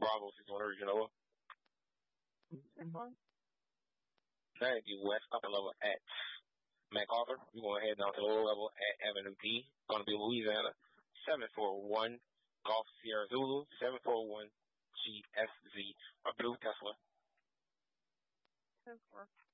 Bravo 600, you know. Okay, the West upper level at MacArthur. We're going to head down to the lower level at Avenue D. Going to be Louisiana 741 Golf Sierra Zulu 741 GSZ. A blue Tesla. 10-4.